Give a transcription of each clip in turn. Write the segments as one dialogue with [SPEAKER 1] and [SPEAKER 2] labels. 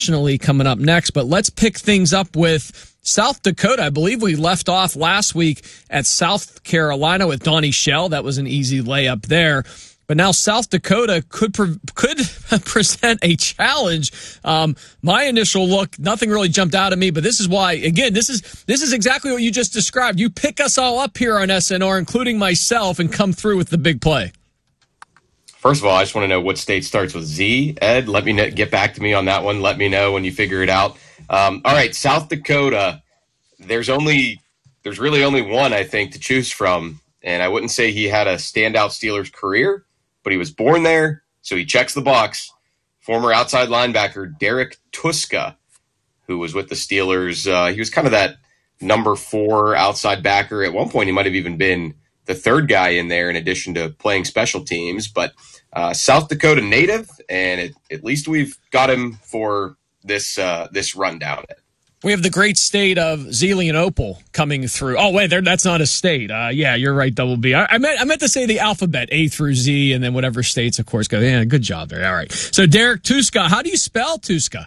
[SPEAKER 1] nationally coming up next. But let's pick things up with South Dakota. I believe we left off last week at South Carolina with Donnie Shell. That was an easy layup there. But now South Dakota could present a challenge. My initial look, nothing really jumped out at me, but this is why, again, this is exactly what you just described. You pick us all up here on SNR, including myself, and come through with the big play.
[SPEAKER 2] First of all, I just want to know what state starts with Z. Ed, let me get back to me on that one. Let me know when you figure it out. All right, South Dakota, there's really only one, I think, to choose from. And I wouldn't say he had a standout Steelers career, but he was born there, so he checks the box. Former outside linebacker Derek Tuszka, who was with the Steelers. He was kind of that number 4 outside backer. At one point, he might have even been the third guy in there in addition to playing special teams. But South Dakota native, and at least we've got him for this rundown.
[SPEAKER 1] We have the great state of Zealand and Opal coming through. Oh, wait, that's not a state. Yeah, you're right, Double B. I meant to say the alphabet, A through Z, and then whatever states, of course, go. Yeah, good job there. All right. So, Derek Tuszka, how do you spell Tuszka?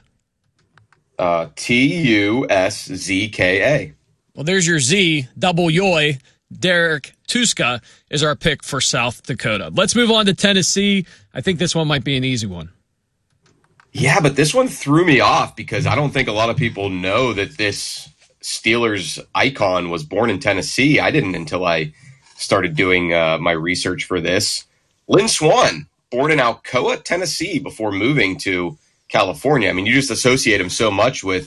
[SPEAKER 2] Tuszka.
[SPEAKER 1] Well, there's your Z, double yoy. Derek Tuszka is our pick for South Dakota. Let's move on to Tennessee. I think this one might be an easy one.
[SPEAKER 2] Yeah, but this one threw me off because I don't think a lot of people know that this Steelers icon was born in Tennessee. I didn't until I started doing my research for this. Lynn Swann, born in Alcoa, Tennessee, before moving to California. I mean, you just associate him so much with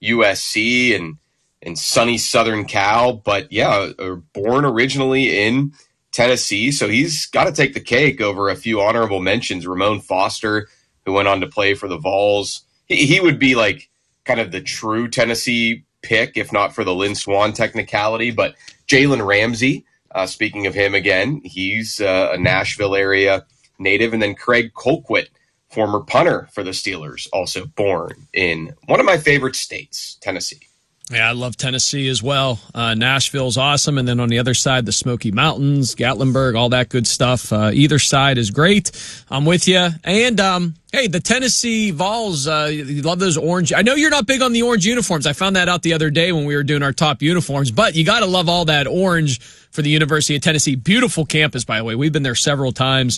[SPEAKER 2] USC and sunny Southern Cal, but yeah, born originally in Tennessee, so he's got to take the cake over a few honorable mentions. Ramon Foster, who went on to play for the Vols. He would be like kind of the true Tennessee pick, if not for the Lynn Swann technicality. But Jalen Ramsey, speaking of him again, he's a Nashville area native. And then Craig Colquitt, former punter for the Steelers, also born in one of my favorite states, Tennessee.
[SPEAKER 1] Yeah, I love Tennessee as well. Nashville's awesome. And then on the other side, the Smoky Mountains, Gatlinburg, all that good stuff. Either side is great. I'm with you. And, hey, the Tennessee Vols, you love those orange. I know you're not big on the orange uniforms. I found that out the other day when we were doing our top uniforms. But you got to love all that orange for the University of Tennessee. Beautiful campus, by the way. We've been there several times.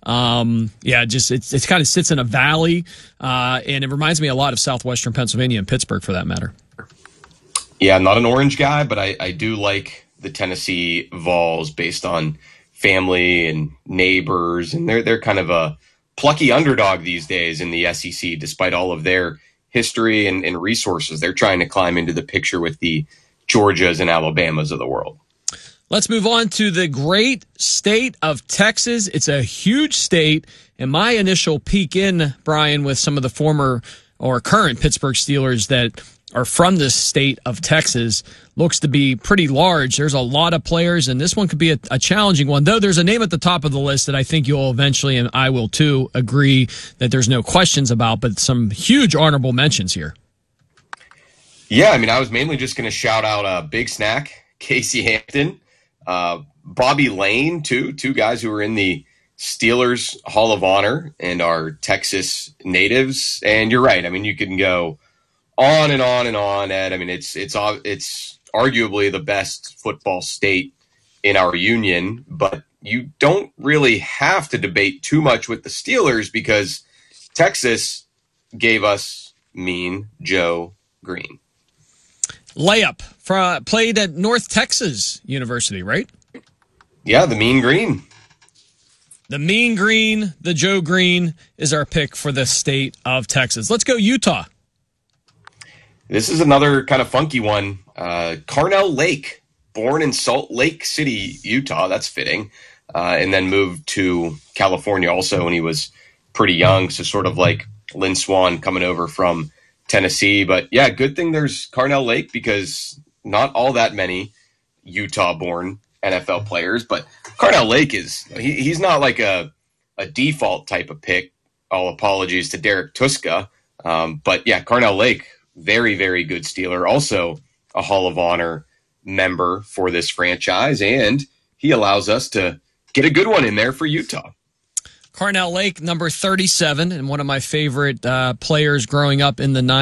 [SPEAKER 1] Yeah, just it's kind of sits in a valley. And it reminds me a lot of southwestern Pennsylvania and Pittsburgh, for that matter.
[SPEAKER 2] Yeah, not an orange guy, but I do like the Tennessee Vols based on family and neighbors, and they're kind of a plucky underdog these days in the SEC, despite all of their history and resources. They're trying to climb into the picture with the Georgias and Alabamas of the world.
[SPEAKER 1] Let's move on to the great state of Texas. It's a huge state, and my initial peek in, Brian, with some of the former or current Pittsburgh Steelers that are from this state of Texas looks to be pretty large. There's a lot of players, and this one could be a challenging one, though there's a name at the top of the list that I think you'll eventually, and I will too, agree that there's no questions about, but some huge honorable mentions here.
[SPEAKER 2] Yeah, I mean, I was mainly just going to shout out Big Snack, Casey Hampton, Bobby Lane, two guys who are in the Steelers Hall of Honor and are Texas natives. And you're right. I mean, you can go on and on and on, Ed. I mean, it's arguably the best football state in our union, but you don't really have to debate too much with the Steelers because Texas gave us Mean Joe Green.
[SPEAKER 1] Layup played at North Texas University, right?
[SPEAKER 2] Yeah, the Mean Green.
[SPEAKER 1] The Mean Green, the Joe Green is our pick for the state of Texas. Let's go Utah.
[SPEAKER 2] This is another kind of funky one. Carnell Lake, born in Salt Lake City, Utah. That's fitting. And then moved to California also when he was pretty young. So sort of like Lynn Swann coming over from Tennessee. But yeah, good thing there's Carnell Lake because not all that many Utah-born NFL players. But Carnell Lake he's not like a default type of pick. All apologies to Derek Tuszka. But yeah, Carnell Lake, very, very good Steeler. Also a Hall of Honor member for this franchise. And he allows us to get a good one in there for Utah.
[SPEAKER 1] Carnell Lake, number 37, and one of my favorite players growing up in the